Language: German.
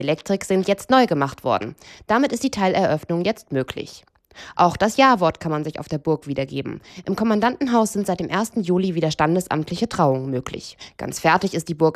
Elektrik sind jetzt neu gemacht worden. Damit ist die Teileröffnung jetzt möglich. Auch das Ja-Wort kann man sich auf der Burg wiedergeben. Im Kommandantenhaus sind seit dem 1. Juli wieder standesamtliche Trauungen möglich. Ganz fertig ist die Burg